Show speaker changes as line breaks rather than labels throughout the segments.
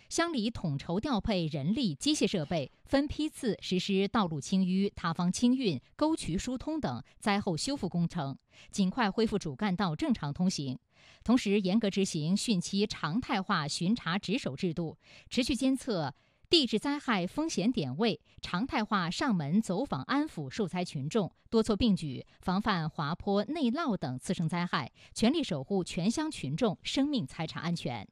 乡里统筹调配人力、机械设备，分批次实施道路清淤、塌方清运、沟渠疏通等灾后修复工程，尽快恢复主干道正常通行。同时，严格执行汛期常态化巡查值守制度，持续监测地质灾害风险点位，常态化上门走访安抚受灾群众，多措并举，防范滑坡、内涝等次生灾害，全力守护全乡群众生命财产安全。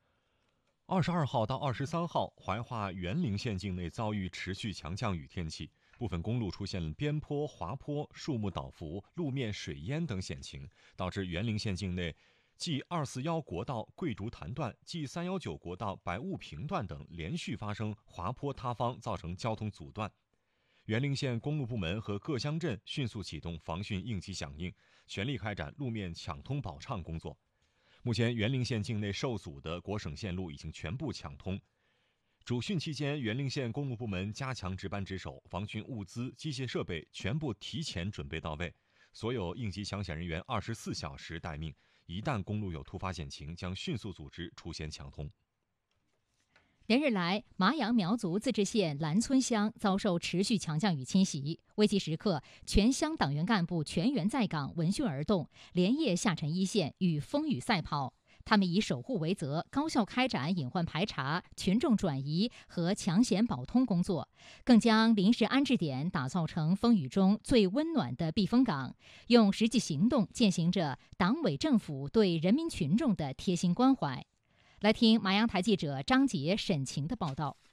22号到23号，怀化沅陵县境内遭遇持续强降雨天气，部分公路出现了边坡、滑坡、树木倒伏、路面水淹等险情，导致沅陵县境内G241国道桂竹潭段、G319国道白雾坪段等连续发生滑坡塌方，造成交通阻断。沅陵县公路部门和各乡镇迅速启动防汛应急响应，全力开展路面抢通保畅工作。目前，沅陵县境内受阻的国省线路已经全部抢通。主汛期间，沅陵县公路部门加强值班值守，防汛物资、机械设备全部提前准备到位，所有应急抢险人员24小时待命，一旦公路有突发险情，将迅速组织出现抢通。
连日来，麻阳苗族自治县兰村乡遭受持续强降雨侵袭，危急时刻，全乡党员干部全员在岗，闻讯而动，连夜下沉一线，与风雨赛跑。他们以守护为责，高效开展隐患排查、群众转移和抢险保通工作，更将临时安置点打造成风雨中最温暖的避风港，用实际行动践行着党委政府对人民群众的贴心关怀。来听麻阳台记者张杰、沈晴的报道。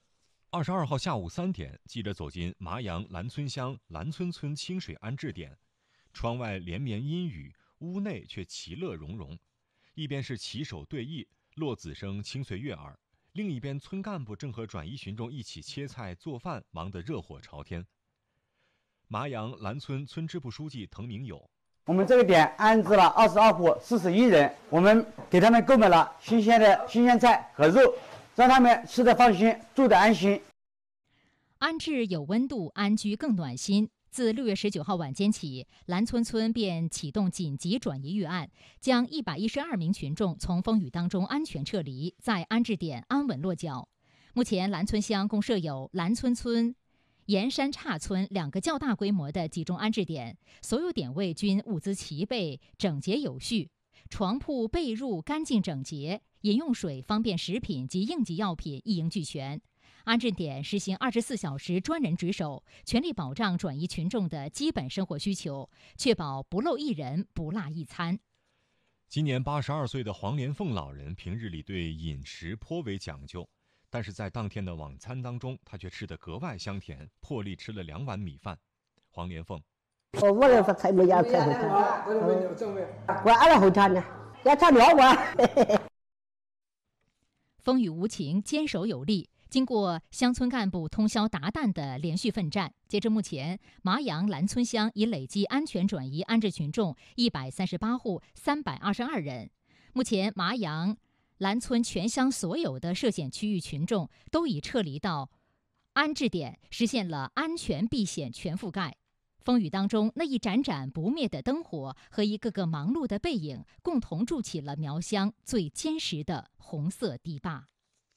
22号下午3点，记者走进麻阳兰村乡兰村村清水安置点，窗外连绵阴雨，屋内却其乐融融。一边是骑手对弈，落子声清脆悦耳；另一边，村干部正和转移群众一起切菜做饭，忙得热火朝天。麻阳兰村村支部书记滕明友：
我们这个点安置了22户41人，我们给他们购买了新鲜菜和肉，让他们吃得放心，住得安心。
安置有温度，安居更暖心。自6月19号晚间起，兰村村便启动紧急转移预案，将112名群众从风雨当中安全撤离，在安置点安稳落脚。目前，兰村乡共设有兰村村、盐山岔村2个较大规模的集中安置点，所有点位均物资齐备、整洁有序，床铺被褥干净整洁，饮用水、方便食品及应急药品一应俱全。安置点实行24小时专人值守，全力保障转移群众的基本生活需求，确保不漏一人、不落一餐。
今年82岁的黄连凤老人平日里对饮食颇为讲究，但是在当天的晚餐当中，他却吃得格外香甜，破例吃了2碗米饭。黄连凤：
我来发菜没要菜会我俺来后餐呢，要炒料我。
风雨无情，坚守有力。经过乡村干部通宵达旦的连续奋战，截至目前，麻阳兰村乡已累计安全转移安置群众138户322人。目前，麻阳兰村全乡所有的涉险区域群众都已撤离到安置点，实现了安全避险全覆盖。风雨当中，那一盏盏不灭的灯火和一个个忙碌的背影，共同筑起了苗乡最坚实的红色堤坝。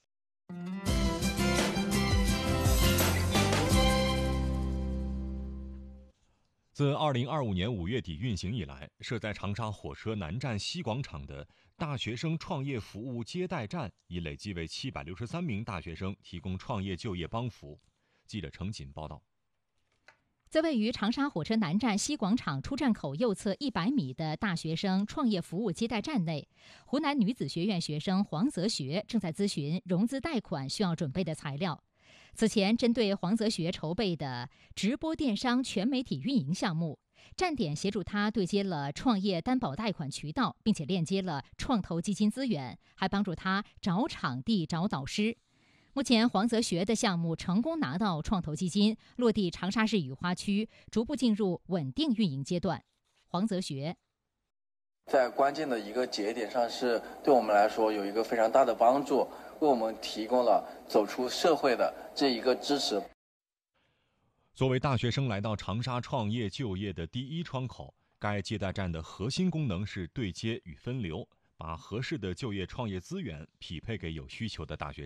自2025年5月底运行以来，设在长沙火车南站西广场的大学生创业服务接待站已累计为763名大学生提供创业就业帮扶。记者程锦报道。
在位于长沙火车南站西广场出站口右侧100米的大学生创业服务接待站内，湖南女子学院学生黄泽学正在咨询融资贷款需要准备的材料。此前，针对黄泽学筹备的直播电商全媒体运营项目，站点协助他对接了创业担保贷款渠道，并且链接了创投基金资源，还帮助他找场地、找导师。目前，黄泽学的项目成功拿到创投基金，落地长沙市雨花区，逐步进入稳定运营阶段。黄泽学
在关键的一个节点上，是对我们来说有一个非常大的帮助，为我们提供了走出社会的这一个支持。
作为大学生来到长沙创业就业的第一窗口，该接待站的核心功能是对接与分流，把合适的就业创业资源匹配给有需求的大学生。